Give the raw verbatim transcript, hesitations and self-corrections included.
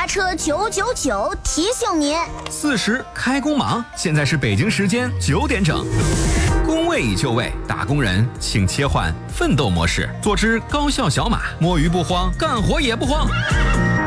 车九九九提醒您： 四十开工忙，现在是北京时间九点整。工位已就位，打工人请切换奋斗模式，做只高效小马，摸鱼不慌，干活也不慌。